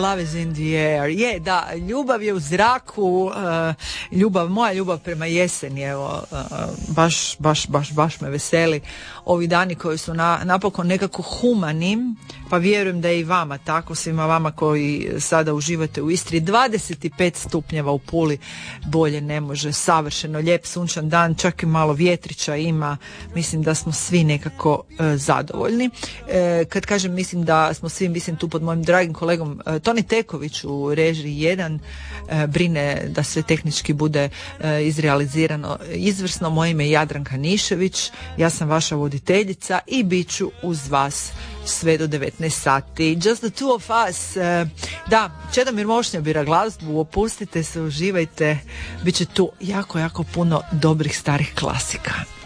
Love is in the air. Je, da, ljubav je u zraku, moja ljubav prema jeseni, evo, baš me veseli ovi dani koji su napokon nekako humani, pa vjerujem da je i vama tako, svima vama koji sada uživate u Istri. 25 stupnjeva u Puli, bolje ne može, savršeno lijep sunčan dan, čak i malo vjetrića ima, mislim da smo svi nekako zadovoljni. Kad kažem mislim da smo svi, mislim tu pod mojim dragim kolegom Toni Teković u režiji 1 brine da sve tehnički bude izrealizirano izvrsno. Moje ime je Jadranka Nišević, ja sam vaša voditeljica i bit ću uz vas sve do 19 sati. Just the two of us. Da, Čedomir Mošnja bira glazbu, opustite se, uživajte, bit će tu jako puno dobrih starih klasika.